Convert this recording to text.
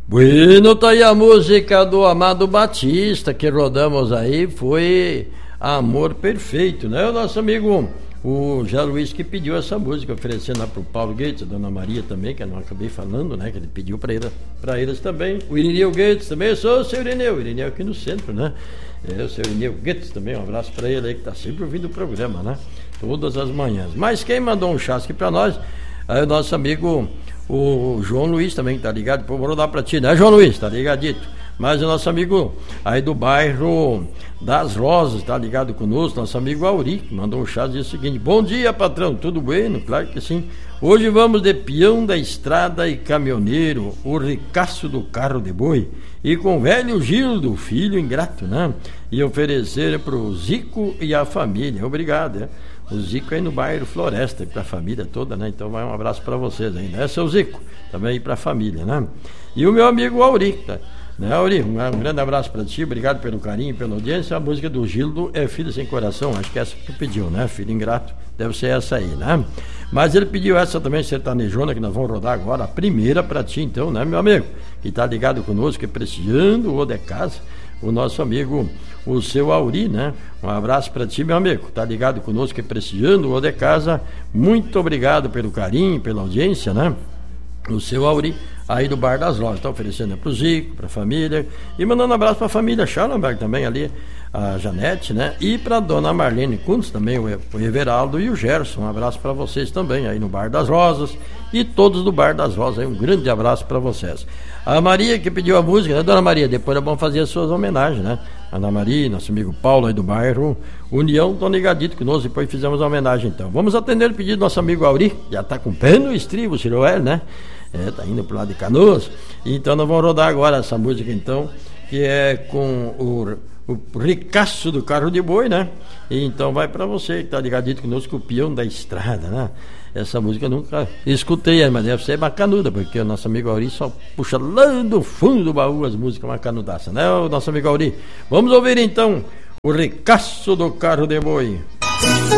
Bueno, tá aí a música do Amado Batista que rodamos aí, foi Amor Perfeito, né? O nosso amigo, o José Luiz, que pediu essa música, oferecendo lá pro Paulo Guedes, a Dona Maria também, que eu não acabei falando, né? Que ele pediu pra eles também. O Irineu Guedes também, eu sou o seu Irineu aqui no centro, né? O seu Irineu Guedes também, um abraço pra ele aí, que tá sempre ouvindo o programa, né? Todas as manhãs. Mas quem mandou um chasque pra nós, aí o nosso amigo, o João Luiz também, que tá ligado, depois vou rodar pra ti, né, João Luiz? Tá ligadito. Mas o nosso amigo aí do bairro das Rosas, tá ligado conosco, nosso amigo Auri, que mandou um chá, diz o seguinte: bom dia, patrão, tudo bueno? Claro que sim. Hoje vamos de peão da estrada e caminhoneiro, o ricaço do carro de boi, e com o velho Gildo, filho ingrato, né? E oferecer pro Zico e a família. Obrigado, né? O Zico aí no bairro Floresta, para a família toda, né? Então vai um abraço para vocês aí, né, seu Zico? Também aí para a família, né? E o meu amigo Auri, tá? Né, Auri? Um grande abraço para ti, obrigado pelo carinho, pela audiência. A música do Gildo é Filho Sem Coração, acho que é essa que tu pediu, né? Filho Ingrato, deve ser essa aí, né? Mas ele pediu essa também, sertanejona, que nós vamos rodar agora, a primeira para ti, então, né, meu amigo? Que tá ligado conosco, que prestigiando o de casa, o nosso amigo, o seu Auri, né? Um abraço para ti, meu amigo, tá ligado conosco, prestigiando o de casa. Muito obrigado pelo carinho, pela audiência, né? O seu Auri, aí do Bar das Lojas, tá oferecendo pro Zico, pra família, e mandando um abraço pra família Schallenberg também ali, a Janete, né? E pra dona Marlene Kuntz também, o Everaldo e o Gerson. Um abraço pra vocês também aí no Bar das Rosas, e todos do Bar das Rosas aí, um grande abraço pra vocês. A Maria que pediu a música, né, dona Maria? Depois é bom fazer as suas homenagens, né? Ana Maria, nosso amigo Paulo aí do bairro União, estão ligadito conosco, depois fizemos a homenagem então. Vamos atender o pedido do nosso amigo Auri, já tá com pé no estribo, Ciroel, né? Tá indo pro lado de Canoas. Então nós vamos rodar agora essa música então, que é com o ricaço do carro de boi, né? E então vai pra você que tá ligadito conosco, o peão da estrada, né? Essa música eu nunca escutei, mas deve ser bacanuda, porque o nosso amigo Auri só puxa lá do fundo do baú as músicas bacanudaças, né, o nosso amigo Auri? Vamos ouvir então o ricaço do carro de boi.